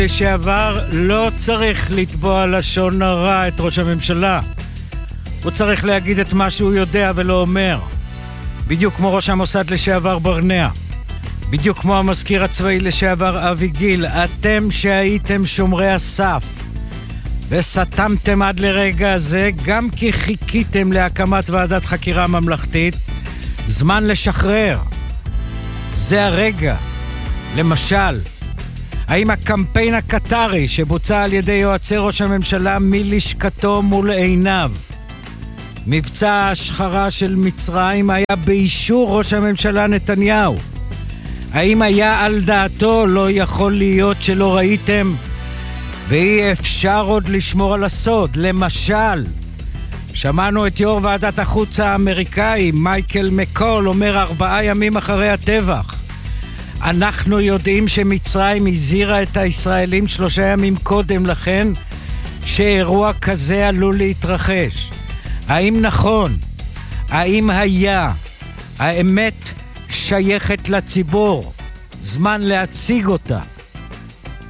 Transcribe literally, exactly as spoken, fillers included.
לשעבר לא צריך לתבוע לשון הרע את ראש הממשלה. הוא צריך להגיד את מה שהוא יודע ולא אומר. בדיוק כמו ראש המוסד לשעבר ברנע. בדיוק כמו המזכיר הצבאי לשעבר אבי גיל. אתם שהייתם שומרי הסף וסתמתם עד לרגע הזה, גם כי חיכיתם להקמת ועדת חקירה ממלכתית, זמן לשחרר. זה הרגע. למשל, האם הקמפיין הקטרי שבוצע על ידי יועצי ראש הממשלה מלשכתו מול עיניו, מבצע ההשחרה של מצרים, היה באישור ראש הממשלה נתניהו? האם היה על דעתו לא יכול להיות שלא ראיתם ואי אפשר עוד לשמור על הסוד? למשל, שמענו את יו"ר ועדת החוץ האמריקאי מייקל מקול אומר ארבעה ימים אחרי הטבח, אנחנו יודעים שמצרים הזהירה את הישראלים שלושה ימים קודם לכן שאירוע כזה עלול להתרחש. האם נכון? האם היה? האמת שייכת לציבור. זמן להציג אותה.